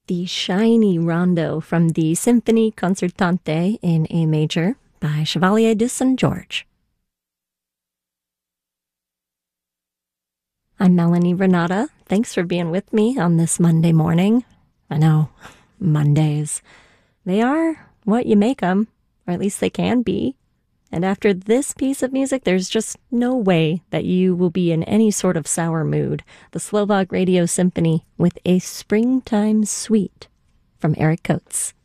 the shiny rondo from the Symphonie Concertante in A major by Chevalier de St. George. I'm Melanie Renata. Thanks for being with me on this Monday morning. I know, Mondays. They are what you make them, or at least they can be. And after this piece of music, there's just no way that you will be in any sort of sour mood. The Slovak Radio Symphony with A Springtime Suite from Eric Coates.